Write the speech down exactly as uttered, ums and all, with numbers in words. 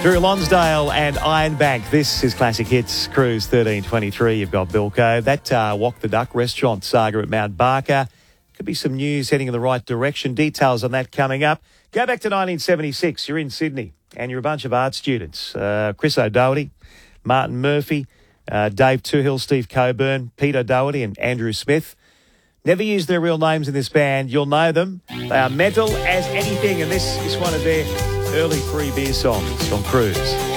Drew Lonsdale and Ironbank. This is Classic Hits Cruise thirteen twenty-three. You've got Bilko. That uh, Walk the Duck restaurant saga at Mount Barker. Could be some news heading in the right direction. Details on that coming up. Go back to nineteen seventy-six. You're in Sydney and you're a bunch of art students. Uh, Chris O'Doherty, Martin Murphy, uh, Dave Toohill, Steve Coburn, Pete O'Doherty and Andrew Smith. Never used their real names in this band. You'll know them. They are mental as anything, and this is one of their early free beer songs on Cruise.